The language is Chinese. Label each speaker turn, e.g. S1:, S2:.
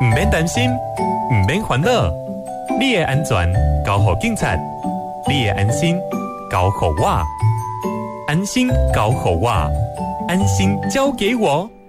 S1: 免担心，唔免烦恼，你的安全交予警察，你的安心交予我，安心交予我，安心交给我。